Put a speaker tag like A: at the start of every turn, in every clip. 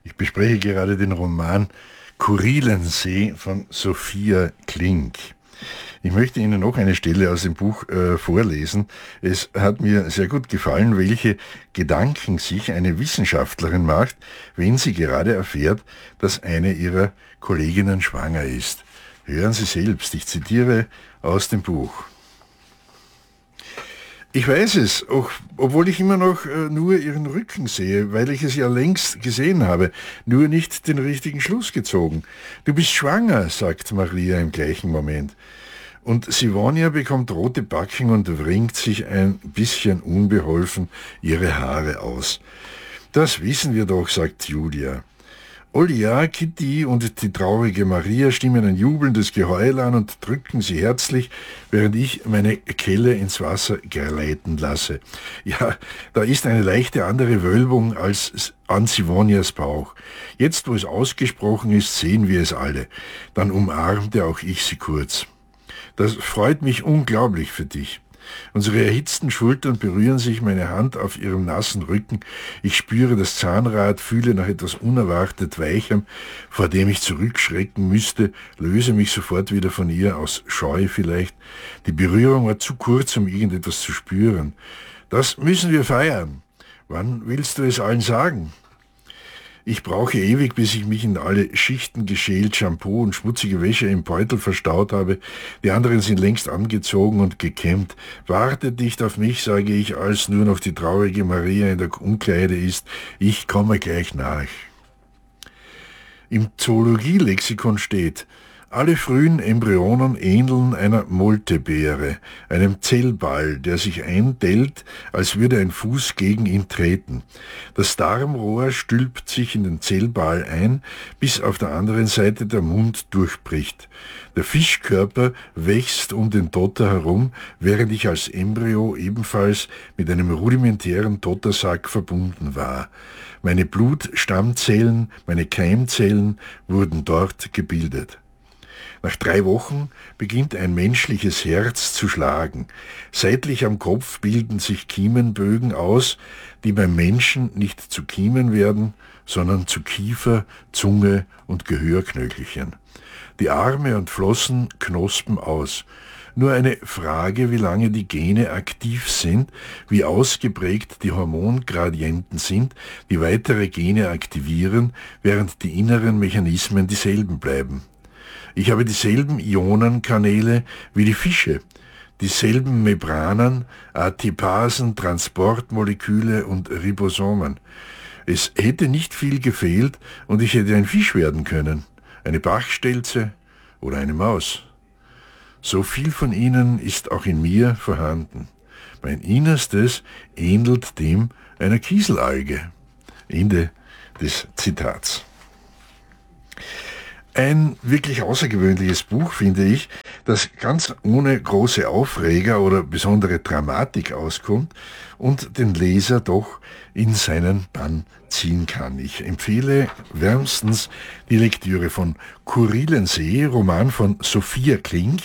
A: Ich bespreche gerade den Roman Kurilensee von Sophia Klink. Ich möchte Ihnen noch eine Stelle aus dem Buch vorlesen. Es hat mir sehr gut gefallen, welche Gedanken sich eine Wissenschaftlerin macht, wenn sie gerade erfährt, dass eine ihrer Kolleginnen schwanger ist. Hören Sie selbst, ich zitiere aus dem Buch. Ich weiß es, auch obwohl ich immer noch nur ihren Rücken sehe, weil ich es ja längst gesehen habe, nur nicht den richtigen Schluss gezogen. Du bist schwanger, sagt Maria im gleichen Moment. Und Sivonia bekommt rote Backen und wringt sich ein bisschen unbeholfen ihre Haare aus. Das wissen wir doch, sagt Julia. Olja, Kitty und die traurige Maria stimmen ein jubelndes Geheul an und drücken sie herzlich, während ich meine Kelle ins Wasser gleiten lasse. Ja, da ist eine leichte andere Wölbung als an Sivonias Bauch. Jetzt, wo es ausgesprochen ist, sehen wir es alle. Dann umarmte auch ich sie kurz. Das freut mich unglaublich für dich. Unsere erhitzten Schultern berühren sich, meine Hand auf ihrem nassen Rücken. Ich spüre das Zahnrad, fühle nach etwas unerwartet Weichem, vor dem ich zurückschrecken müsste, löse mich sofort wieder von ihr, aus Scheu vielleicht. Die Berührung war zu kurz, um irgendetwas zu spüren. Das müssen wir feiern. Wann willst du es allen sagen? Ich brauche ewig, bis ich mich in alle Schichten geschält, Shampoo und schmutzige Wäsche im Beutel verstaut habe. Die anderen sind längst angezogen und gekämmt. Wartet nicht auf mich, sage ich, als nur noch die traurige Maria in der Umkleide ist. Ich komme gleich nach. Im Zoologie-Lexikon steht: Alle frühen Embryonen ähneln einer Moltebeere, einem Zellball, der sich eindellt, als würde ein Fuß gegen ihn treten. Das Darmrohr stülpt sich in den Zellball ein, bis auf der anderen Seite der Mund durchbricht. Der Fischkörper wächst um den Dotter herum, während ich als Embryo ebenfalls mit einem rudimentären Dottersack verbunden war. Meine Blutstammzellen, meine Keimzellen wurden dort gebildet. Nach 3 Wochen beginnt ein menschliches Herz zu schlagen. Seitlich am Kopf bilden sich Kiemenbögen aus, die beim Menschen nicht zu Kiemen werden, sondern zu Kiefer, Zunge und Gehörknöchelchen. Die Arme und Flossen knospen aus. Nur eine Frage, wie lange die Gene aktiv sind, wie ausgeprägt die Hormongradienten sind, die weitere Gene aktivieren, während die inneren Mechanismen dieselben bleiben. Ich habe dieselben Ionenkanäle wie die Fische, dieselben Membranen, Adipasen, Transportmoleküle und Ribosomen. Es hätte nicht viel gefehlt und ich hätte ein Fisch werden können, eine Bachstelze oder eine Maus. So viel von ihnen ist auch in mir vorhanden. Mein Innerstes ähnelt dem einer Kieselalge. Ende des Zitats. Ein wirklich außergewöhnliches Buch, finde ich, das ganz ohne große Aufreger oder besondere Dramatik auskommt und den Leser doch in seinen Bann ziehen kann. Ich empfehle wärmstens die Lektüre von Kurilensee, Roman von Sophia Klink,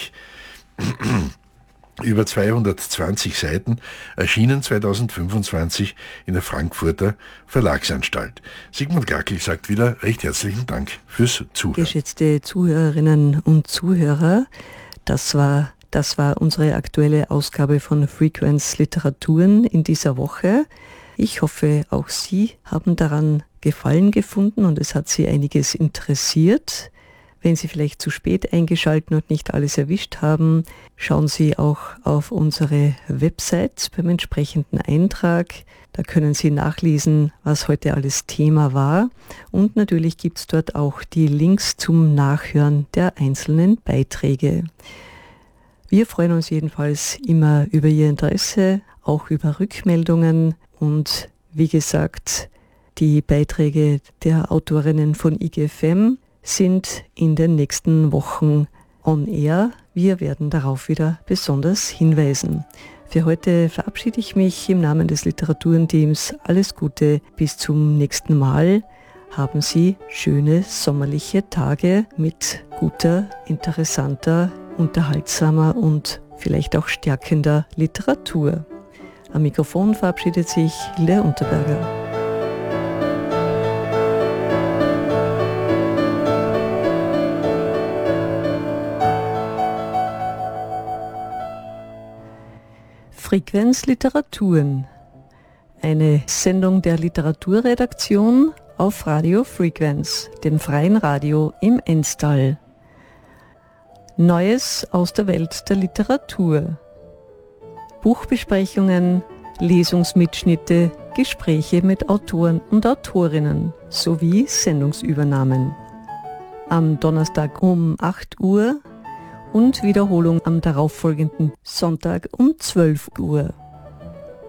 A: über 220 Seiten, erschienen 2025 in der Frankfurter Verlagsanstalt. Sigmund Gackel sagt wieder recht herzlichen Dank fürs Zuhören.
B: Geschätzte Zuhörerinnen und Zuhörer, das war unsere aktuelle Ausgabe von Frequenz Literaturen in dieser Woche. Ich hoffe, auch Sie haben daran Gefallen gefunden und es hat Sie einiges interessiert. Wenn Sie vielleicht zu spät eingeschaltet und nicht alles erwischt haben, schauen Sie auch auf unsere Website beim entsprechenden Eintrag. Da können Sie nachlesen, was heute alles Thema war. Und natürlich gibt es dort auch die Links zum Nachhören der einzelnen Beiträge. Wir freuen uns jedenfalls immer über Ihr Interesse, auch über Rückmeldungen. Und wie gesagt, die Beiträge der Autorinnen von IGFM sind in den nächsten Wochen on air. Wir werden darauf wieder besonders hinweisen. Für heute verabschiede ich mich im Namen des Literaturenteams. Alles Gute, bis zum nächsten Mal. Haben Sie schöne sommerliche Tage mit guter, interessanter, unterhaltsamer und vielleicht auch stärkender Literatur. Am Mikrofon verabschiedet sich Hilde Unterberger. Frequenz Literaturen, eine Sendung der Literaturredaktion auf Radio Frequenz, dem freien Radio im Enstal. Neues aus der Welt der Literatur. Buchbesprechungen, Lesungsmitschnitte, Gespräche mit Autoren und Autorinnen sowie Sendungsübernahmen. Am Donnerstag um 8 Uhr und Wiederholung am darauffolgenden Sonntag um 12 Uhr.